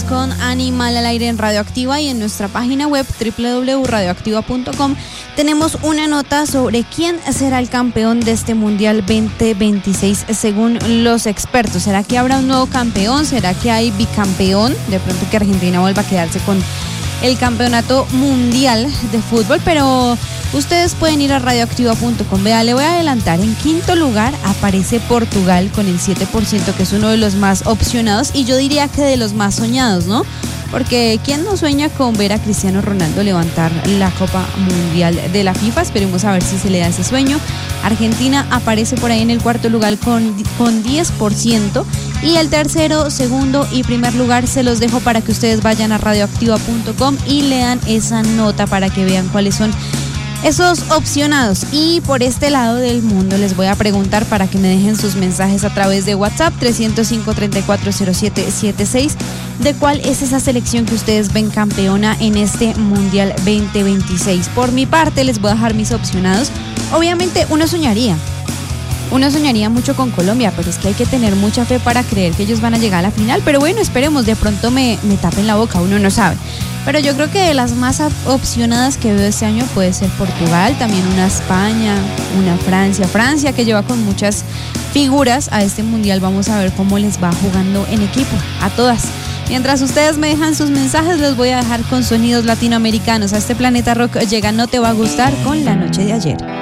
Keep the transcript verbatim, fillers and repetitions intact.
con Animal al Aire en Radioactiva, y en nuestra página web doble u doble u doble u punto radioactiva punto com tenemos una nota sobre quién será el campeón de este Mundial veinte veintiséis según los expertos. ¿Será que habrá un nuevo campeón? ¿Será que hay bicampeón? De pronto que Argentina vuelva a quedarse con el campeonato mundial de fútbol, pero ustedes pueden ir a radioactiva punto com. Vea, le voy a adelantar, en quinto lugar aparece Portugal con el siete por ciento, que es uno de los más opcionados y yo diría que de los más soñados, ¿no? Porque ¿quién no sueña con ver a Cristiano Ronaldo levantar la Copa Mundial de la FIFA? Esperemos a ver si se le da ese sueño. Argentina aparece por ahí en el cuarto lugar con, con diez por ciento, y el tercero, segundo y primer lugar se los dejo para que ustedes vayan a radioactiva punto com y lean esa nota para que vean cuáles son esos opcionados. Y por este lado del mundo les voy a preguntar para que me dejen sus mensajes a través de WhatsApp tres cero cinco, treinta y cuatro cero siete setenta y seis de cuál es esa selección que ustedes ven campeona en este Mundial veinte veintiséis. Por mi parte les voy a dejar mis opcionados. Obviamente uno soñaría Uno soñaría mucho con Colombia, pero es que hay que tener mucha fe para creer que ellos van a llegar a la final. Pero bueno, esperemos, de pronto me, me tapen la boca, uno no sabe. Pero yo creo que de las más opcionadas que veo este año puede ser Portugal, también una España, una Francia. Francia, que lleva con muchas figuras a este Mundial. Vamos a ver cómo les va jugando en equipo, a todas. Mientras ustedes me dejan sus mensajes, los voy a dejar con sonidos latinoamericanos. A este Planeta Rock llega No Te Va a Gustar con La Noche de Ayer.